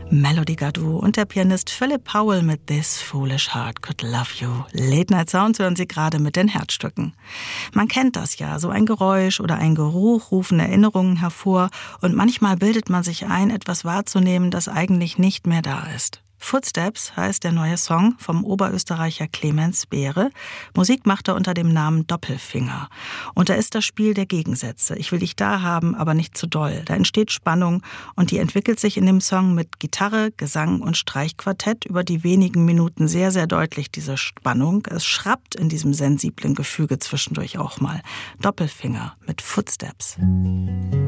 Melody Gardot und der Pianist Philip Powell mit This Foolish Heart Could Love You. Late Night Sounds hören Sie gerade mit den Herzstücken. Man kennt das ja, so ein Geräusch oder ein Geruch rufen Erinnerungen hervor und manchmal bildet man sich ein, etwas wahrzunehmen, das eigentlich nicht mehr da ist. Footsteps heißt der neue Song vom Oberösterreicher Clemens Behre. Musik macht er unter dem Namen Doppelfinger. Und da ist das Spiel der Gegensätze. Ich will dich da haben, aber nicht zu doll. Da entsteht Spannung und die entwickelt sich in dem Song mit Gitarre, Gesang und Streichquartett über die wenigen Minuten sehr, sehr deutlich, diese Spannung. Es schrappt in diesem sensiblen Gefüge zwischendurch auch mal. Doppelfinger mit Footsteps.